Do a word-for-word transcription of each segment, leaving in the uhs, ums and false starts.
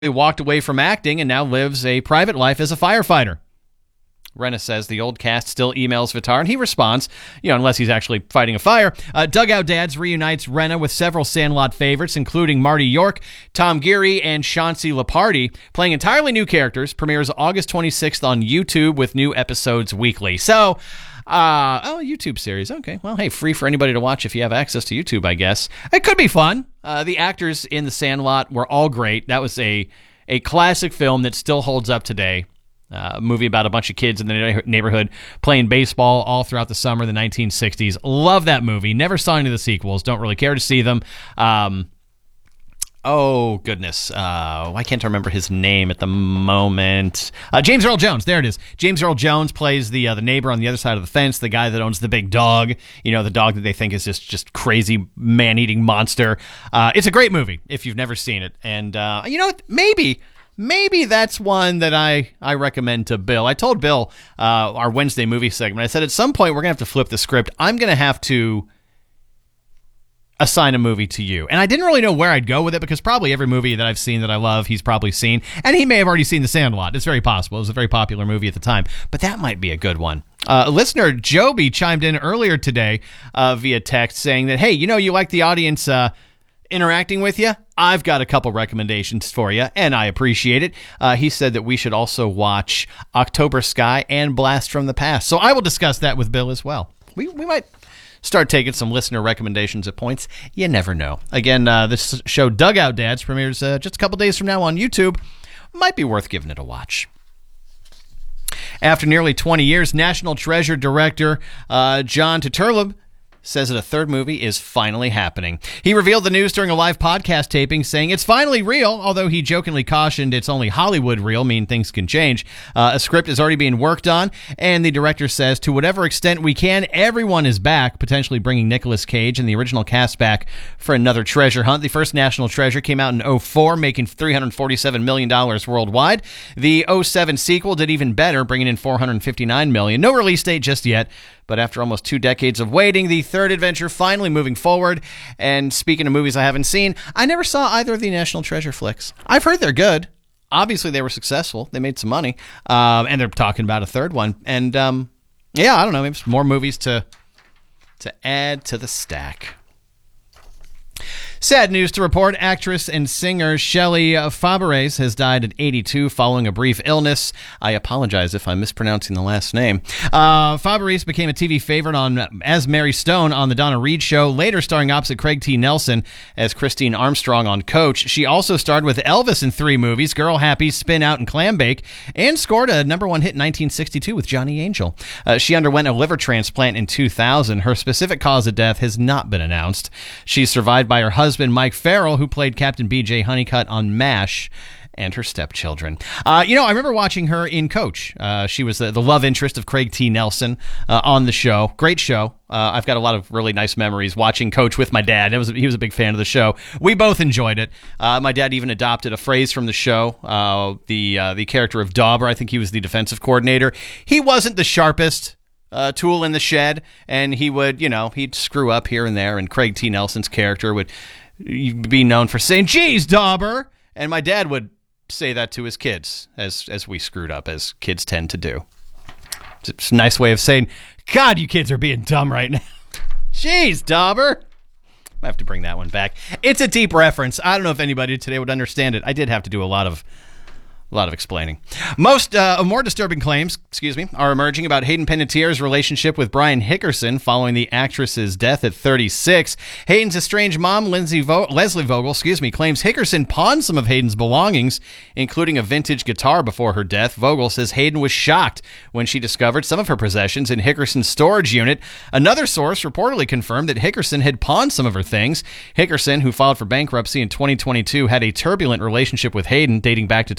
walked away from acting and now lives a private life as a firefighter. Renna says the old cast still emails Vitar, and he responds, you know, unless he's actually fighting a fire. Uh, Dugout Dads reunites Renna with several Sandlot favorites, including Marty York, Tom Geary, and Chauncey Lepardi, playing entirely new characters. Premieres August twenty-sixth on YouTube with new episodes weekly. So, uh, oh, YouTube series. Okay, well, hey, free for anybody to watch if you have access to YouTube, I guess. It could be fun. Uh, the actors in The Sandlot were all great. That was a, a classic film that still holds up today. Uh, a movie about a bunch of kids in the neighborhood playing baseball all throughout the summer of the nineteen sixties. Love that movie. Never saw any of the sequels. Don't really care to see them. Um, oh, goodness. Uh, why can't I remember his name at the moment? Uh, James Earl Jones. There it is. James Earl Jones plays the uh, the neighbor on the other side of the fence, the guy that owns the big dog. You know, the dog that they think is just, just crazy man-eating monster. Uh, it's a great movie if you've never seen it. And, uh, you know, maybe... Maybe that's one that I, I recommend to Bill. I told Bill, uh, our Wednesday movie segment, I said at some point we're going to have to flip the script. I'm going to have to assign a movie to you. And I didn't really know where I'd go with it because probably every movie that I've seen that I love, he's probably seen. And he may have already seen The Sandlot. It's very possible. It was a very popular movie at the time. But that might be a good one. Uh, listener Joby chimed in earlier today uh, via text saying that, hey, you know, you like the audience uh, interacting with you? I've got a couple recommendations for you, and I appreciate it. Uh, he said that we should also watch October Sky and Blast from the Past. So I will discuss that with Bill as well. We we might start taking some listener recommendations at points. You never know. Again, uh, this show Dugout Dads premieres uh, just a couple days from now on YouTube. Might be worth giving it a watch. After nearly twenty years, National Treasure director uh, John Turturro says that a third movie is finally happening. He revealed the news during a live podcast taping, saying it's finally real, although he jokingly cautioned it's only Hollywood real, meaning things can change. Uh, a script is already being worked on, and the director says, to whatever extent we can, everyone is back, potentially bringing Nicolas Cage and the original cast back for another treasure hunt. The first National Treasure came out in oh four, making three hundred forty-seven million dollars worldwide. The oh seven sequel did even better, bringing in four hundred fifty-nine million dollars. No release date just yet, but after almost two decades of waiting, the third adventure finally moving forward. And speaking of movies I haven't seen, I never saw either of the National Treasure flicks. I've heard they're good. Obviously, they were successful. They made some money. Um, and they're talking about a third one. And, um, yeah, I don't know. Maybe some more movies to to add to the stack. Sad news to report, actress and singer Shelley Fabares has died at eighty-two following a brief illness. I apologize if I'm mispronouncing the last name. Uh, Fabares became a T V favorite on as Mary Stone on The Donna Reed Show, later starring opposite Craig T. Nelson as Christine Armstrong on Coach. She also starred with Elvis in three movies, Girl Happy, Spin Out, and Clambake, and scored a number one hit in nineteen sixty-two with Johnny Angel. Uh, she underwent a liver transplant in two thousand. Her specific cause of death has not been announced. She's survived by her husband, Mike Farrell, who played Captain B J Honeycutt on MASH, and her stepchildren. Uh, you know, I remember watching her in Coach. Uh, she was the, the love interest of Craig T. Nelson uh, on the show. Great show. Uh, I've got a lot of really nice memories watching Coach with my dad. It was, he was a big fan of the show. We both enjoyed it. Uh, my dad even adopted a phrase from the show. Uh, the uh, the character of Dauber, I think he was the defensive coordinator. He wasn't the sharpest Uh, tool in the shed, and he would, you know, he'd screw up here and there, and Craig T. Nelson's character would be known for saying, geez, Dauber, and my dad would say that to his kids, as as we screwed up, as kids tend to do. It's a nice way of saying, God, you kids are being dumb right now. Jeez, Dauber. I have to bring that one back. It's a deep reference. I don't know if anybody today would understand it. I did have to do a lot of A lot of explaining. Most uh, more disturbing claims, excuse me, are emerging about Hayden Panettiere's relationship with Brian Hickerson following the actress's death at thirty-six. Hayden's estranged mom, Lindsay Vo- Leslie Vogel, excuse me, claims Hickerson pawned some of Hayden's belongings, including a vintage guitar, before her death. Vogel says Hayden was shocked when she discovered some of her possessions in Hickerson's storage unit. Another source reportedly confirmed that Hickerson had pawned some of her things. Hickerson, who filed for bankruptcy in twenty twenty-two, had a turbulent relationship with Hayden dating back to twenty eighteen.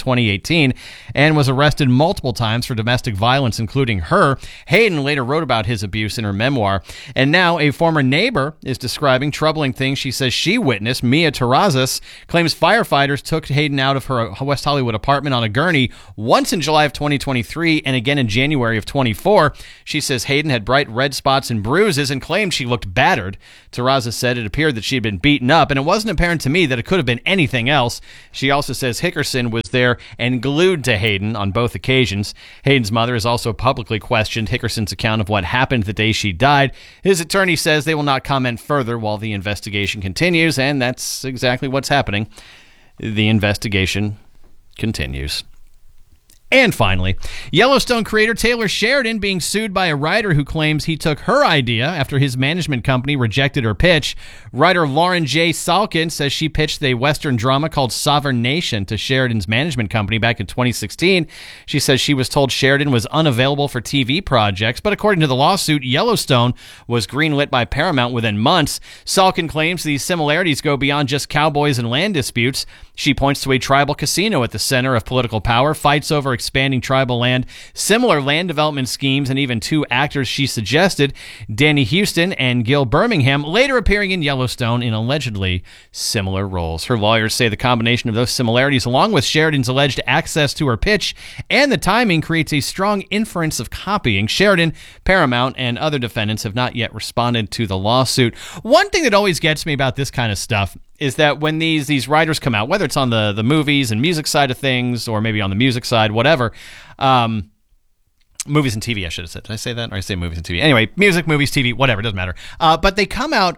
eighteen and was arrested multiple times for domestic violence, including her. Hayden later wrote about his abuse in her memoir. And now a former neighbor is describing troubling things she says she witnessed. Mia Terrazas claims firefighters took Hayden out of her West Hollywood apartment on a gurney once in July of twenty twenty-three and again in January of twenty-four. She says Hayden had bright red spots and bruises and claimed she looked battered. Terrazas said it appeared that she had been beaten up, and it wasn't apparent to me that it could have been anything else. She also says Hickerson was there and glued to Hayden on both occasions. Hayden's mother has also publicly questioned Hickerson's account of what happened the day she died. His attorney says they will not comment further while the investigation continues, and that's exactly what's happening. The investigation continues. And finally, Yellowstone creator Taylor Sheridan being sued by a writer who claims he took her idea after his management company rejected her pitch. Writer Lauren J. Salkin says she pitched a Western drama called Sovereign Nation to Sheridan's management company back in twenty sixteen. She says she was told Sheridan was unavailable for T V projects, but according to the lawsuit, Yellowstone was greenlit by Paramount within months. Salkin claims these similarities go beyond just cowboys and land disputes. She points to a tribal casino at the center of political power, fights over expanding tribal land, similar land development schemes, and even two actors she suggested, Danny Houston and Gil Birmingham, later appearing in Yellowstone in allegedly similar roles. Her lawyers say the combination of those similarities, along with Sheridan's alleged access to her pitch and the timing, creates a strong inference of copying. Sheridan, Paramount, and other defendants have not yet responded to the lawsuit. One thing that always gets me about this kind of stuff is that when these these writers come out, whether it's on the, the movies and music side of things, or maybe on the music side, whatever, um, movies and T V, I should have said. Did I say that? Or I say movies and T V? Anyway, music, movies, T V, whatever, doesn't matter. Uh, but they come out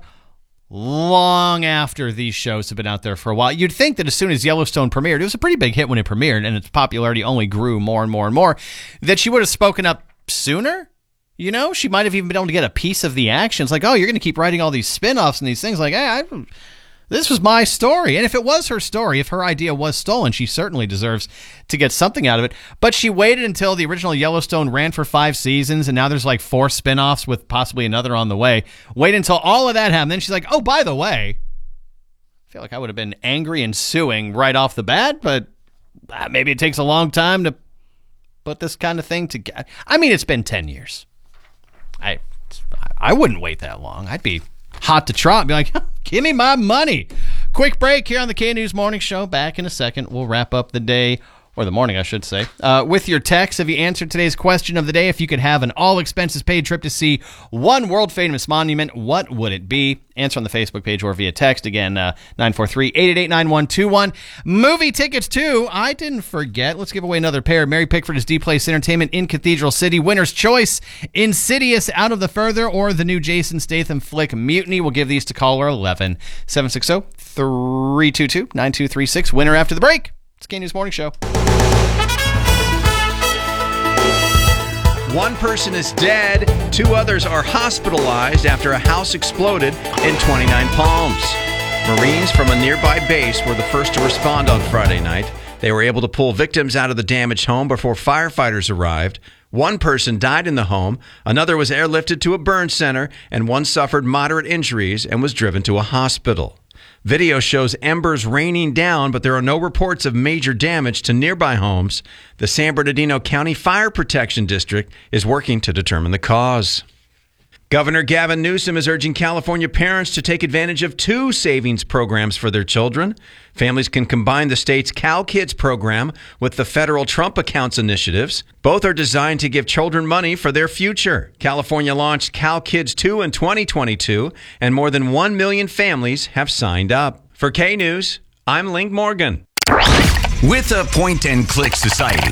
long after these shows have been out there for a while. You'd think that as soon as Yellowstone premiered, it was a pretty big hit when it premiered, and its popularity only grew more and more and more, that she would have spoken up sooner. You know, she might have even been able to get a piece of the action. It's like, oh, you're going to keep writing all these spin-offs and these things. Like, hey, I... this was my story. And if it was her story, if her idea was stolen, she certainly deserves to get something out of it. But she waited until the original Yellowstone ran for five seasons, and now there's like four spinoffs with possibly another on the way. Wait until all of that happened. Then she's like, oh, by the way, I feel like I would have been angry and suing right off the bat, but uh, maybe it takes a long time to put this kind of thing together. I mean, it's been ten years. I, I wouldn't wait that long. I'd be hot to trot and be like, give me my money. Quick break here on the K-News Morning Show. Back in a second. We'll wrap up the day, or the morning, I should say, uh, with your text. Have you answered today's question of the day? If you could have an all-expenses-paid trip to see one world-famous monument, what would it be? Answer on the Facebook page or via text. Again, uh, nine four three, eight eight eight, nine one two one. Movie tickets, too. I didn't forget. Let's give away another pair. Mary Pickford is D-Place Entertainment in Cathedral City. Winner's choice, Insidious, Out of the Further, or the new Jason Statham flick, Mutiny. We'll give these to caller eleven seven six zero, three two two, nine two three six. Winner after the break. It's K-News Morning Show. One person is dead. Two others are hospitalized after a house exploded in twenty-nine Palms. Marines from a nearby base were the first to respond on Friday night. They were able to pull victims out of the damaged home before firefighters arrived. One person died in the home, another was airlifted to a burn center, and one suffered moderate injuries and was driven to a hospital. Video shows embers raining down, but there are no reports of major damage to nearby homes. The San Bernardino County Fire Protection District is working to determine the cause. Governor Gavin Newsom is urging California parents to take advantage of two savings programs for their children. Families can combine the state's Cal Kids program with the federal Trump Accounts initiatives. Both are designed to give children money for their future. California launched Cal Kids two in twenty twenty-two, and more than one million families have signed up. For K-News, I'm Link Morgan. With a point-and-click society,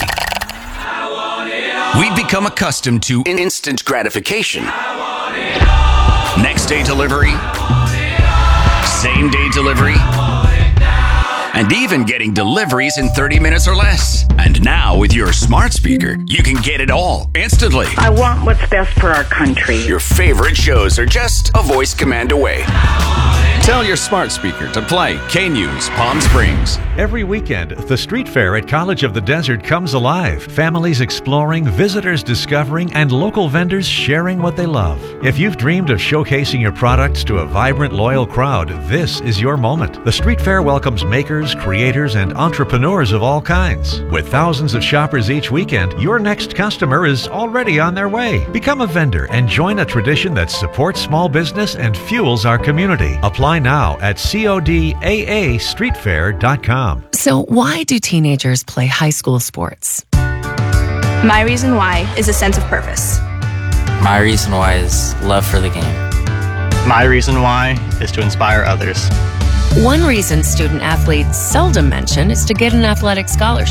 we've become accustomed to instant gratification. Next day delivery, same day delivery, and even getting deliveries in thirty minutes or less. And now with your smart speaker, you can get it all instantly. I want what's best for our country. Your favorite shows are just a voice command away. Tell your smart speaker to play K-News Palm Springs. Every weekend, the street fair at College of the Desert comes alive. Families exploring, visitors discovering, and local vendors sharing what they love. If you've dreamed of showcasing your products to a vibrant, loyal crowd, this is your moment. The street fair welcomes makers, creators, and entrepreneurs of all kinds. With thousands of shoppers each weekend, your next customer is already on their way. Become a vendor and join a tradition that supports small business and fuels our community. Apply now at codaa street fair dot com. So why do teenagers play high school sports? My reason why is a sense of purpose. My reason why is love for the game. My reason why is to inspire others. One reason student athletes seldom mention is to get an athletic scholarship.